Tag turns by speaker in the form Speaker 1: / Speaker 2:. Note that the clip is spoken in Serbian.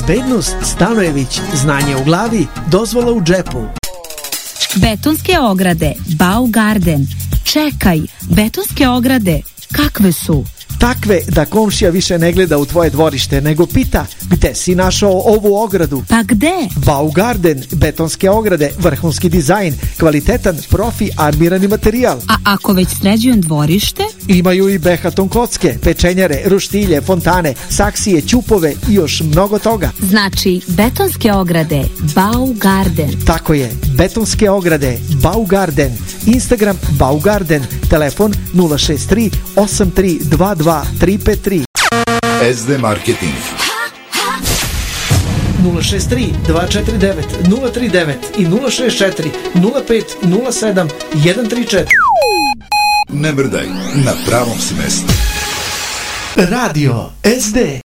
Speaker 1: Bezbednost Stanojević, znanje u glavi, dozvola u džepu.
Speaker 2: Betonske ograde Baugarden. Čekaj, betonske ograde kakve su?
Speaker 1: Takve da komšija više ne gleda u tvoje dvorište, nego pita gde si našao ovu ogradu.
Speaker 2: Pa gde?
Speaker 1: Baugarden, betonske ograde, vrhunski dizajn, kvalitetan profi armirani materijal.
Speaker 2: A ako već sređujem dvorište?
Speaker 1: Imaju i behaton kocke, pečenjare, ruštilje, fontane, saksije, ćupove i još mnogo toga.
Speaker 2: Znači, betonske ograde Baugarden.
Speaker 1: Tako je, betonske ograde Baugarden. Instagram Baugarden, telefon 063 8322 353.
Speaker 3: SD Marketing
Speaker 1: 063 249 039 i 064 05 07 134.
Speaker 3: Ne brdaj, na pravom si mestu.
Speaker 1: Radio SD.